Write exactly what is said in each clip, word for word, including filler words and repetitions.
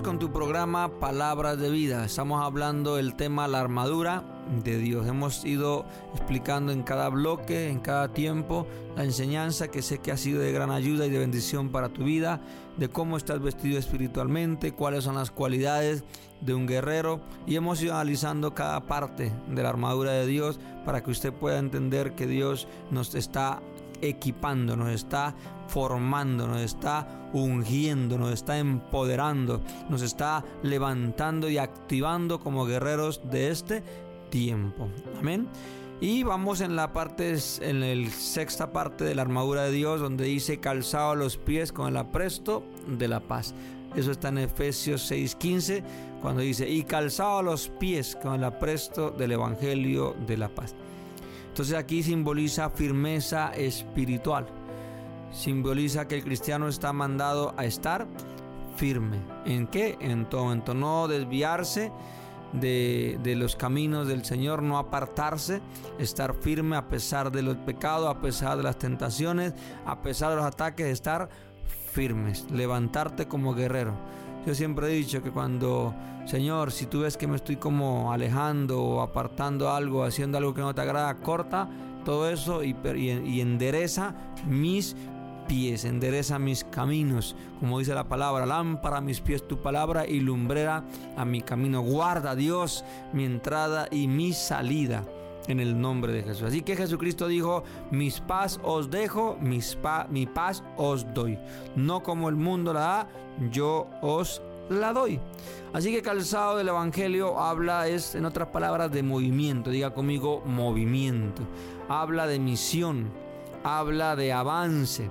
Con tu programa Palabras de Vida, estamos hablando del tema la armadura de Dios. Hemos ido explicando en cada bloque, en cada tiempo, la enseñanza que sé que ha sido de gran ayuda y de bendición para tu vida, de cómo estás vestido espiritualmente, cuáles son las cualidades de un guerrero, y hemos ido analizando cada parte de la armadura de Dios para que usted pueda entender que Dios nos está equipando, nos está formando, nos está ungiendo, nos está empoderando, nos está levantando y activando como guerreros de este tiempo. Amén. Y vamos en la parte, en la sexta parte de la armadura de Dios, donde dice calzado a los pies con el apresto de la paz. Eso está en Efesios seis quince, cuando dice y calzado a los pies con el apresto del evangelio de la paz. Entonces aquí simboliza firmeza espiritual. Simboliza que el cristiano está mandado a estar firme. ¿En qué? En todo momento. No desviarse de, de los caminos del Señor, no apartarse, estar firme a pesar de los pecados, a pesar de las tentaciones, a pesar de los ataques, estar firmes, levantarte como guerrero. Yo siempre he dicho que cuando, Señor, si tú ves que me estoy como alejando o apartando algo, haciendo algo que no te agrada, corta todo eso y, y, y endereza mis pies, endereza mis caminos, como dice la palabra, lámpara a mis pies tu palabra y lumbrera a mi camino. Guarda, Dios, mi entrada y mi salida en el nombre de Jesús. Así que Jesucristo dijo, mis paz os dejo, mis pa- mi paz os doy. No como el mundo la da, yo os la doy. Así que calzado del evangelio habla, es en otras palabras, de movimiento. Diga conmigo, movimiento. Habla de misión, habla de avance,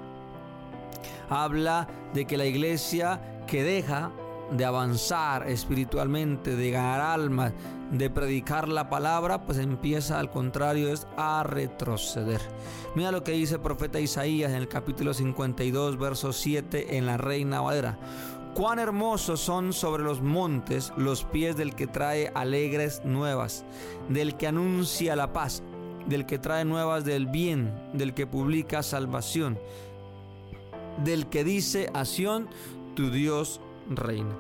habla de que la iglesia que deja de avanzar espiritualmente, de ganar almas, de predicar la palabra, pues empieza al contrario, es a retroceder. Mira lo que dice el profeta Isaías en el capítulo cincuenta y dos, verso siete, en la Reina Valera. Cuán hermosos son sobre los montes los pies del que trae alegres nuevas, del que anuncia la paz, del que trae nuevas del bien, del que publica salvación, del que dice a Sión, tu Dios reina.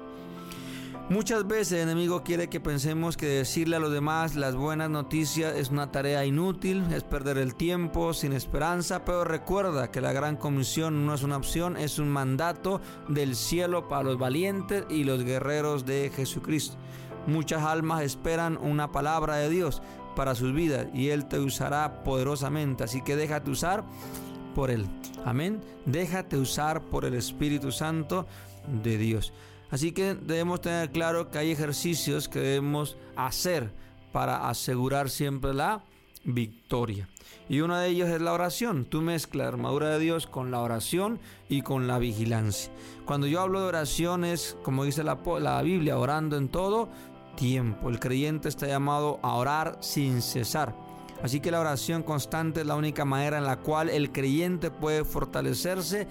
Muchas veces el enemigo quiere que pensemos que decirle a los demás las buenas noticias es una tarea inútil, es perder el tiempo, sin esperanza, pero recuerda que la gran comisión no es una opción, es un mandato del cielo para los valientes y los guerreros de Jesucristo. Muchas almas esperan una palabra de Dios para sus vidas y Él te usará poderosamente, así que déjate usar por Él. Amén. Déjate usar por el Espíritu Santo de Dios. Así que debemos tener claro que hay ejercicios que debemos hacer para asegurar siempre la victoria. Y uno de ellos es la oración. Tú mezclas la armadura de Dios con la oración y con la vigilancia. Cuando yo hablo de oración es, como dice la, la Biblia, orando en todo tiempo. El creyente está llamado a orar sin cesar. Así que la oración constante es la única manera en la cual el creyente puede fortalecerse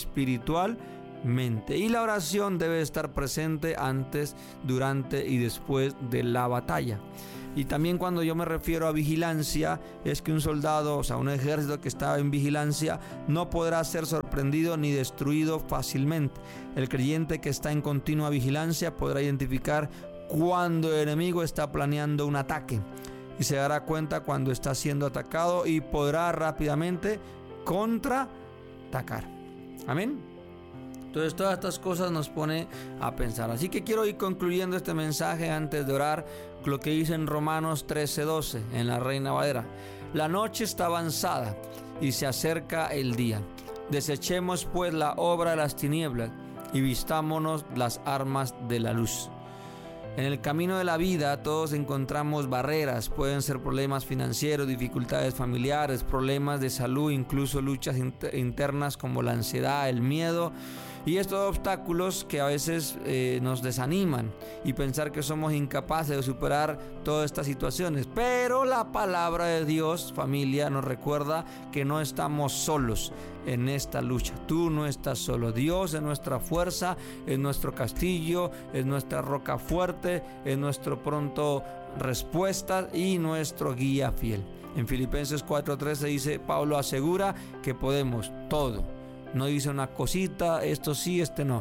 espiritualmente. Y la oración debe estar presente antes, durante y después de la batalla. Y también cuando yo me refiero a vigilancia, es que un soldado, o sea, un ejército que está en vigilancia, no podrá ser sorprendido ni destruido fácilmente. El creyente que está en continua vigilancia podrá identificar cuando el enemigo está planeando un ataque. Y se dará cuenta cuando está siendo atacado y podrá rápidamente contraatacar. Amén. Entonces todas estas cosas nos pone a pensar. Así que quiero ir concluyendo este mensaje antes de orar lo que dice en Romanos trece doce en la Reina Valera. La noche está avanzada y se acerca el día. Desechemos pues la obra de las tinieblas y vistámonos las armas de la luz. En el camino de la vida todos encontramos barreras, pueden ser problemas financieros, dificultades familiares, problemas de salud, incluso luchas inter- internas como la ansiedad, el miedo y estos obstáculos que a veces eh, nos desaniman y pensar que somos incapaces de superar todas estas situaciones. Pero la palabra de Dios, familia, nos recuerda que no estamos solos en esta lucha. Tú no estás solo. Dios es nuestra fuerza, es nuestro castillo, es nuestra roca fuerte, es nuestro pronto respuesta y nuestro guía fiel. En Filipenses cuatro trece dice, Pablo asegura que podemos todo. No dice una cosita, esto sí, este no.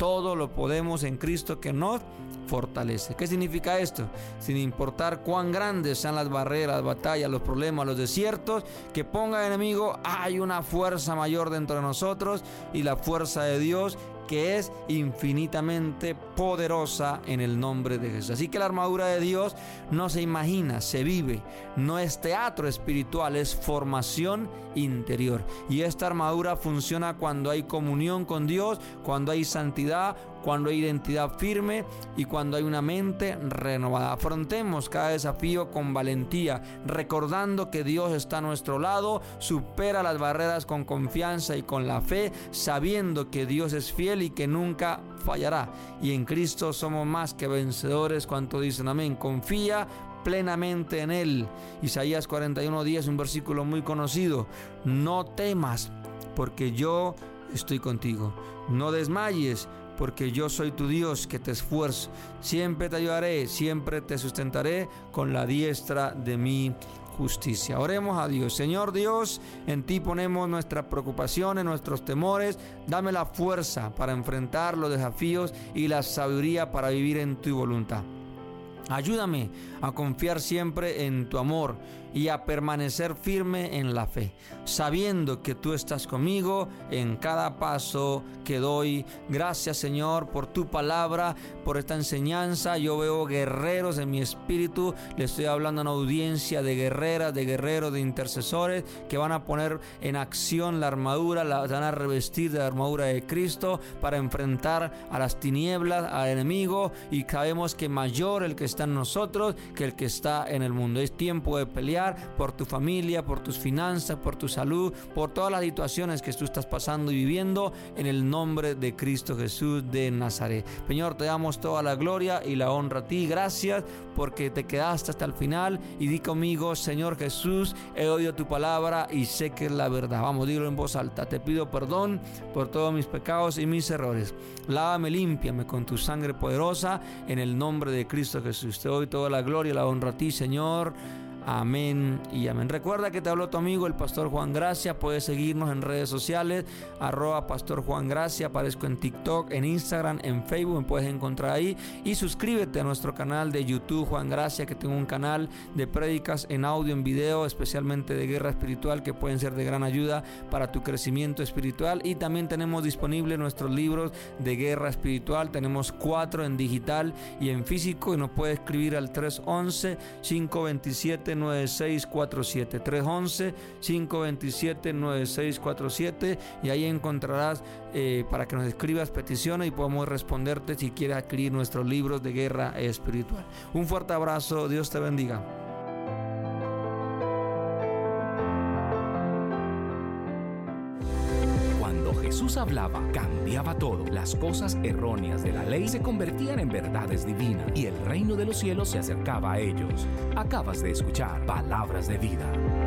todo lo podemos en Cristo que nos fortalece. ¿Qué significa esto? Sin importar cuán grandes sean las barreras, las batallas, los problemas, los desiertos que ponga el enemigo, hay una fuerza mayor dentro de nosotros, y la fuerza de Dios, que es infinitamente poderosa en el nombre de Jesús. Así que la armadura de Dios no se imagina, se vive. No es teatro espiritual, es formación interior. Y esta armadura funciona cuando hay comunión con Dios, cuando hay santidad, cuando hay identidad firme y cuando hay una mente renovada. Afrontemos cada desafío con valentía, recordando que Dios está a nuestro lado, supera las barreras con confianza y con la fe, sabiendo que Dios es fiel y que nunca fallará. Y en Cristo somos más que vencedores. ¿Cuánto dicen amén? Confía plenamente en Él. Isaías cuarenta y uno diez, un versículo muy conocido. No temas, porque yo estoy contigo. No desmayes, porque yo soy tu Dios que te esfuerzo. Siempre te ayudaré, siempre te sustentaré con la diestra de mi justicia. Oremos a Dios. Señor Dios, en ti ponemos nuestras preocupaciones, nuestros temores. Dame la fuerza para enfrentar los desafíos y la sabiduría para vivir en tu voluntad. Ayúdame a confiar siempre en tu amor y a permanecer firme en la fe, sabiendo que tú estás conmigo en cada paso que doy. Gracias, Señor, por tu palabra, por esta enseñanza. Yo veo guerreros en mi espíritu. Le estoy hablando a una audiencia de guerreras, de guerreros, de intercesores que van a poner en acción la armadura, la van a revestir de la armadura de Cristo para enfrentar a las tinieblas, al enemigo, y sabemos que mayor el que está en nosotros que el que está en el mundo. Es tiempo de pelear por tu familia, por tus finanzas, por tu salud, por todas las situaciones que tú estás pasando y viviendo, en el nombre de Cristo Jesús de Nazaret. Señor, te damos toda la gloria y la honra a ti. Gracias porque te quedaste hasta el final, y di conmigo: Señor Jesús, he oído tu palabra y sé que es la verdad. Vamos, dilo en voz alta. Te pido perdón por todos mis pecados y mis errores. Lávame, límpiame con tu sangre poderosa, en el nombre de Cristo Jesús. Te doy toda la gloria y la honra a ti, Señor. Amén y amén. Recuerda que te habló tu amigo el Pastor Juan Gracia. Puedes seguirnos en redes sociales, arroba Pastor Juan Gracia. Aparezco en TikTok, en Instagram, en Facebook, me puedes encontrar ahí. Y suscríbete a nuestro canal de YouTube Juan Gracia, que tengo un canal de prédicas en audio, en video, especialmente de guerra espiritual, que pueden ser de gran ayuda para tu crecimiento espiritual. Y también tenemos disponibles nuestros libros de guerra espiritual. Tenemos cuatro en digital y en físico, y nos puedes escribir al tres once, cinco veintisiete, nueve seis cuatro siete, tres once, cinco veintisiete, nueve seis cuatro siete, y ahí encontrarás eh, para que nos escribas peticiones y podamos responderte si quieres adquirir nuestros libros de guerra espiritual. Un fuerte abrazo, Dios te bendiga. Jesús hablaba, cambiaba todo. Las cosas erróneas de la ley se convertían en verdades divinas y el reino de los cielos se acercaba a ellos. Acabas de escuchar Palabras de Vida.